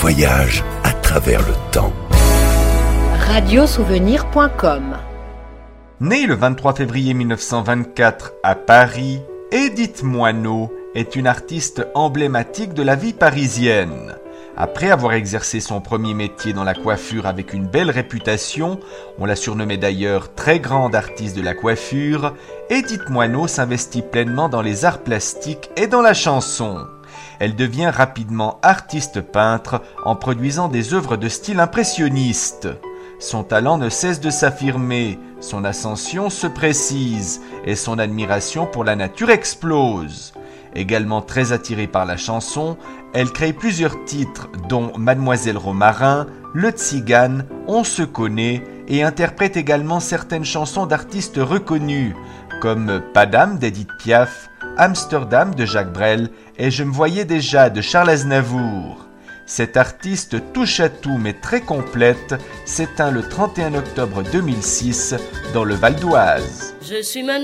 voyage à travers le temps. Radiosouvenir.com. Née le 23 février 1924 à Paris, Édith Moineau est une artiste emblématique de la vie parisienne. Après avoir exercé son premier métier dans la coiffure avec une belle réputation, on la surnommait d'ailleurs très grande artiste de la coiffure, Édith Moineau s'investit pleinement dans les arts plastiques et dans la chanson. Elle devient rapidement artiste peintre en produisant des œuvres de style impressionniste. Son talent ne cesse de s'affirmer, son ascension se précise et son admiration pour la nature explose. Également très attirée par la chanson, elle crée plusieurs titres dont Mademoiselle Romarin, Le Tzigane, On se connaît et interprète également certaines chansons d'artistes reconnus comme Padam d'Edith Piaf, Amsterdam de Jacques Brel et Je me voyais déjà de Charles Aznavour. Cette artiste touche à tout mais très complète s'éteint le 31 octobre 2006 dans le Val d'Oise. Je suis